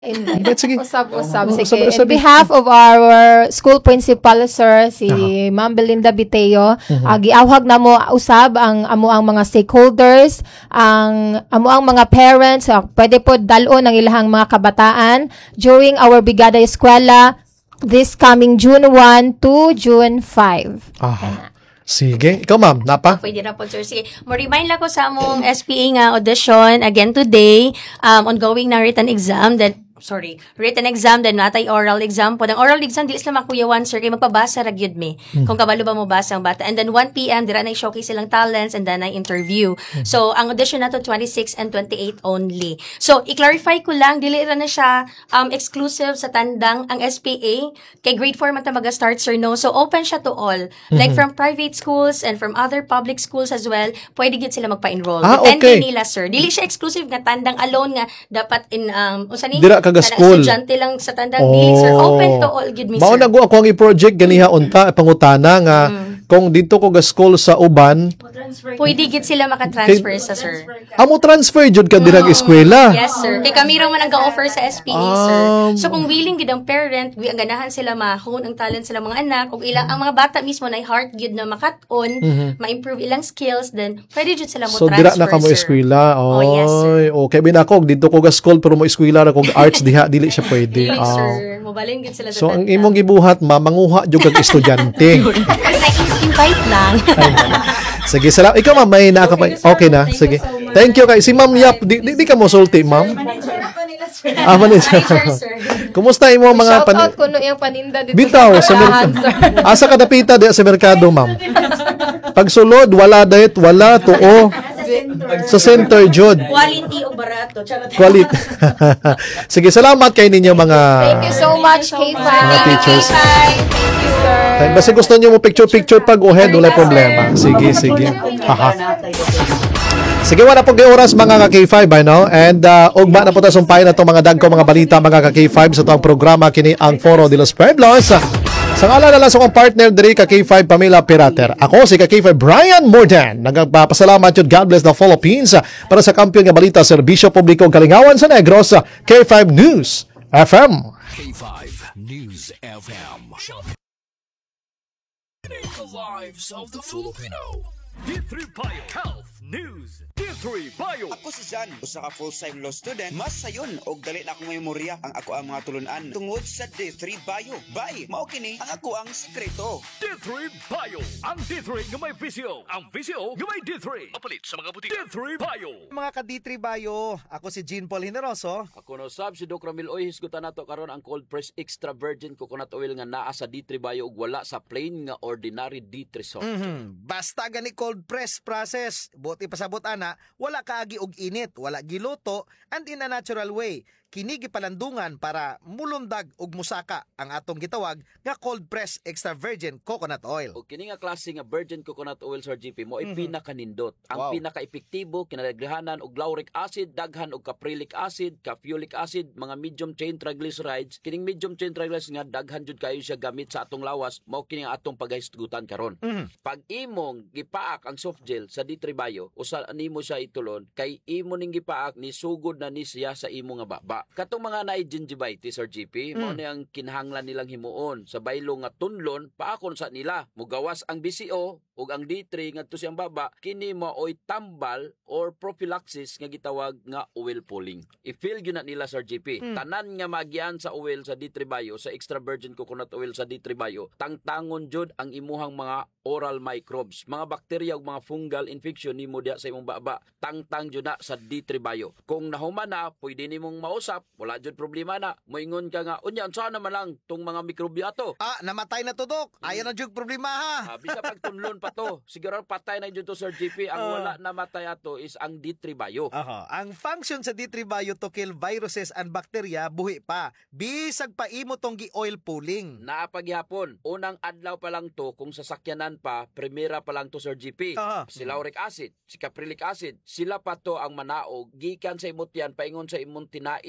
Invite, sige. Usab-usab. Oh, Sige. usab-usab. In behalf of our school principal, sir, si Ma'am Belinda Biteo, giawhag na mo usab ang amuang mga stakeholders, ang amuang mga parents, pwede po dalon ang ilahang mga kabataan during our Brigada Eskwela this coming June 1 to June 5. Sige. Ikaw, ma'am. Napa? Pwede na po, sir. Sige. Mo-remind lang ko sa among SPA nga audition again today, ongoing na written exam, written exam, then natay oral exam po. Ang oral exam, di sila makuyawan, sir, kay magpabasa ra gyud mi. Kung kabalo ba mo basa ang bata. And then 1 p.m., dira na showcase silang talents and then na interview. So, ang audition nato 26 and 28 only. So, i-clarify ko lang, dili ra na siya exclusive sa tandang ang SPA. Kay grade 4 man ta mag-start, sir, no? So, open siya to all. Like from private schools and from other public schools as well, pwede gyud sila magpa-enroll. Okay. Depende nila, sir. Dili siya exclusive nga tandang alone nga dapat in usa ni Dira kaga school. estudyante lang sa tandang dili, sir. Open to all gid mi, Mao sir. na ako ang i-project ganiha unta pangutana nga kung dito ko ga school sa uban, Pwede gid sila maka-transfer sa sir. amo transfer jud ka dirang eskwela. Yes, sir. Kay kami raw man ang ga-offer sa SPA, sir. So kung willing gid ang parent, ang ganahan sila mahon ang talent sila mga anak, ug ilang ang mga bata mismo na heart gid na makat-on, ma-improve ilang skills, then pwede jud sila mo So transfer. dira na ka mo sir. eskwela. Oh, yes, sir. Oy, okay binako dito ko ga school pero mo eskwela ra kog arts diha dili siya pwede. Dili, sir. Mobalin gid sila sa So ang imong gibuhat manguha jud kag estudyante. invite lang. Sige, salamat. Ikaw ma'am may nakapay. Okay na. Sige. Thank you kay si Ma'am Yap. Di ka mo sulti, ma'am. Manager. Manager, sir. Kumusta imo mga Shout out kuno yung paninda dito Bitaw sa tindahan, merkado. sir. Asa ka napita di sa merkado, ma'am? Pagsulod wala dahit wala tuo. Sa center jud. Quality o barato. Quality. Sige, salamat kay ninyo mga Thank you so much, K5. Mga teachers. Thank you, sir. Basta gusto niyo mo picture pag uhead, wala problema. Sige, sige. Haha. Sige, wala po oras mga ka-K5 by now. And ugma na po tayo sumpay na itong mga dagko, mga balita, mga ka-K5 sa itong programa kini ang Foro de los Pueblos. Sa ngala na lang sa kong partner diri ka-K5 Pamela Pirater. Ako si ka-K5 Brian Mordan. Nagpapasalamat yun, God bless the Philippines para sa kampiyon nga balita, serbisyo publiko kalingawan sa Negros, K5 News FM. K5 News FM. The lives of the Filipino. D3 Bio Health News. D3 Bio. Ako si Jan, usa ka full-time law student. Mas sayon og dali na akong memorya ang ako ang mga tulunan tungod sa D3 Bio. Bye, mao kini ang ako ang sekreto. D3 Bio. Ang D3 nga may visyo. Ang visyo nga may D3. Mapalit sa mga butika. D3 Bio. Mga ka-D3 Bio, ako si Jean Paul Generoso. Ako no sab si Doc Ramil Oy, hisgutan nato karon ang cold press extra virgin coconut oil nga naa sa D3 Bio ug wala sa plain nga ordinary D3 salt. Basta gani cold press process, buti pasabot ana, wala kaagi og init, wala giluto, and in a natural way. Kini gipalandungan para mulundag ug musaka ang atong gitawag nga cold press extra virgin coconut oil. O kini nga klase nga virgin coconut oil sa GP mo ay pinakanindot. Ang Wow. pinaka-epektibo kinadaghanan og lauric acid, daghan og caprylic acid, caffeolic acid, mga medium chain triglycerides. Kining medium chain triglycerides nga daghan jud kayo siya gamit sa atong lawas, mao kini nga atong paghisgutan karon. Pag imong gipaak ang soft gel sa D3 Bio, usa nimo siya itulon kay imo ning gipaak ni sugod na ni siya sa imo nga baba. Katong mga naay gingivitis or GP, mao ni ang kinahanglan nilang himuon sa baylo nga tunlon paakon sa nila. Mugawas ang BCO ug ang D3 ngadto siyang baba, kini maoy tambal or prophylaxis nga gitawag nga oil pulling. I-feel gyud na nila Sir GP. Tanan nga magian sa oil sa D3 Bio, sa extra virgin coconut oil sa D3 Bio, tangtangon jud ang imuhang mga oral microbes, mga bakterya ug mga fungal infection nimo diha sa imong baba. Tangtang jud na sa D3 Bio. Kung nahuman na, pwede nimong mausap, wala jud problema na. Moingon ka nga, unya unsa naman lang tong mga mikrobyo ato. Namatay na to, Dok. Ayan na jug problema ha. Bisa pagtunlon pa to. Siguro patay na jud to Sir GP. Ang wala namatay ato is ang D3 Bio. Ang function sa D3 Bio to kill viruses and bacteria buhi pa. Bisag pa imo tong gi-oil pulling. Napaghapon, unang adlaw pa lang to kung sasakyanan pa, primera pa lang to Sir GP. Si lauric acid, si caprylic acid, sila pa to ang manaog gikan sa imot yan paingon sa imong tinai.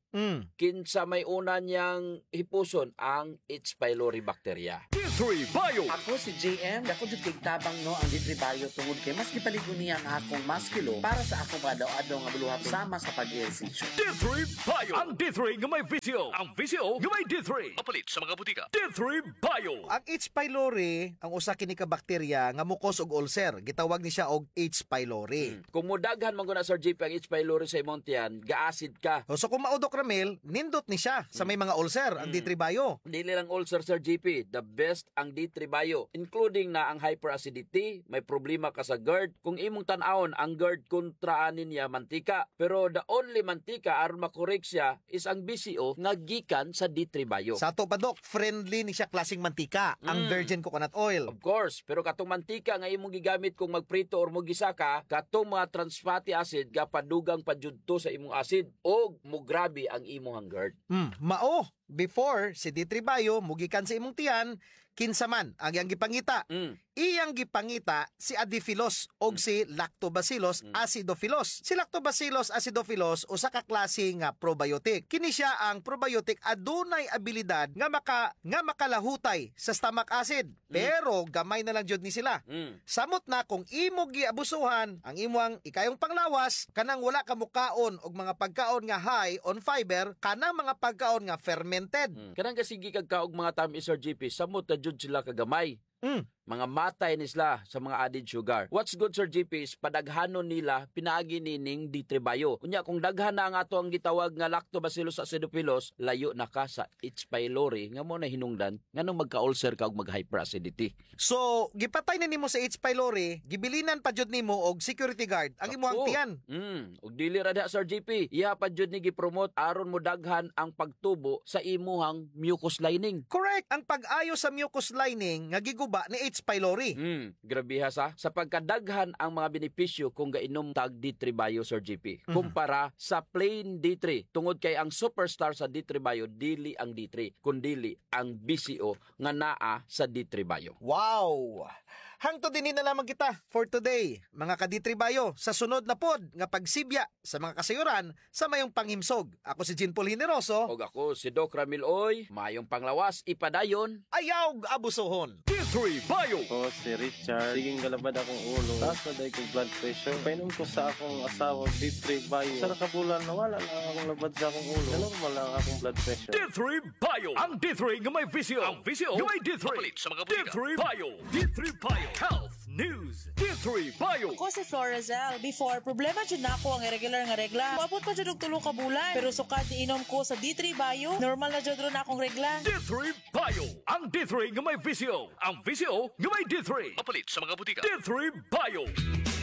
Kinsa may una niyang hipuson ang H. pylori bacteria. D3 Bio. Ako si JM, ako jud kay tabang no ang D3 Bio tungod kay mas gipaligon niya ang akong maskilo para sa akong adlaw-adlaw nga buluhat sama sa pag-ehersisyo. D3 Bio. Ang D3 nga may visyo. Ang visyo nga may D3. Mapalit sa mga butika. D3 Bio. Ang H. pylori ang usa kini ka bakterya nga mukos og ulcer. Gitawag ni siya og H. pylori. Kung mudaghan man guna Sir JP ang H. pylori sa imong tiyan, ga-acid ka. So kung maudok Ramil, nindot ni siya sa may mga ulcer ang D3 Bio. Dili lang ulcer Sir JP, the best ang D3 Bio, including na ang hyperacidity, may problema ka sa GERD. Kung imong tan-awon ang GERD kontraanin niya mantika, pero the only mantika aron makorek siya is ang BCO nga gikan sa D3 Bio. Sa ato pa Dok, friendly ni siya klaseng mantika, ang virgin coconut oil. Of course, pero katong mantika nga imong gigamit kung magprito or mo gisaka, katong mga trans fatty acid ga padugang padjudto sa imong acid o mugrabe ang imong GERD. Mao, before si D3 Bio mugikan sa imong tiyan, kinsa man ang iyang gipangita. Iyang gipangita si Adiphilus o si Lactobacillus acidophilus. Si Lactobacillus acidophilus usa ka klase nga probiotic. Kini siya ang probiotic adunay abilidad nga makalahutay sa stomach acid. Pero gamay na lang jud ni sila. Samot na kung imo giabusuhan ang imong ikayong panglawas kanang wala ka mukaon og mga pagkaon nga high on fiber, kanang mga pagkaon nga fermented. Kanang kasigi kag kaog mga tamis Sir GP, samot na jud sila kagamay. Mga matay ni sila sa mga added sugar. What's good Sir GP is padaghanon nila pinaagi nining D3 Bio. Unya kung daghan na ang ato ang gitawag nga Lactobacillus acidophilus, layo na ka sa H. pylori nga mo na hinungdan nganong magka-ulcer ka og mag-hyperacidity. So, gipatay na nimo sa H. pylori, gibilinan pa jud nimo og security guard ang imong tiyan. Og dili ra diha Sir GP, iya pa jud ni gipromote aron mo daghan ang pagtubo sa imuhang mucous lining. Correct, ang pag-ayo sa mucous lining nga giguba ni H. pylori. Grabe ha sa pagkadaghan ang mga benepisyo kung gainom tag D3 Bio Sir GP kumpara sa plain D3. Tungod kay ang superstar sa D3 Bio dili ang D3 kundili ang BCO nga naa sa D3 Bio. Wow! Hangtod din na lamang kita for today, mga ka-D3 Bio, sa sunod na pod nga pagsibya sa mga kasayuran sa mayong panghimsog. Ako si Jean Paul Generoso. Og ako si Doc Ramil Oy, mayong panglawas ipadayon. Ayaw abusohon. D3 Bio. Ako si Richard. Siging galabad akong ulo. Taas na dahil kong blood pressure. Painom ko sa akong asawa, D3 Bio. Sa nakabulan, nawala lang akong labad sa akong ulo. Normal lang akong blood pressure. D3 Bio. Ang D3 nga may visyo. Ang visyo nga may D3. Mapalit sa mga butika. D3 Bio. D3 Bio. Health News. D3 Bio. Ako si Florazel. Before, problema dyan na ako ang irregular nga regla. Maabot pa dyan og 3 ka bulan. Pero sukad inom ko sa D3 Bio, normal na dyan ron akong regla. D3 Bio. Ang D3 nga may visyo. Ang visyo nga may D3. Mapalit sa mga butika. D3 Bio.